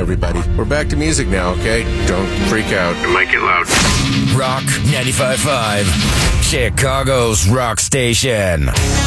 everybody. We're back to music now, okay? Don't freak out. It might get loud. Rock 95.5, Chicago's rock station.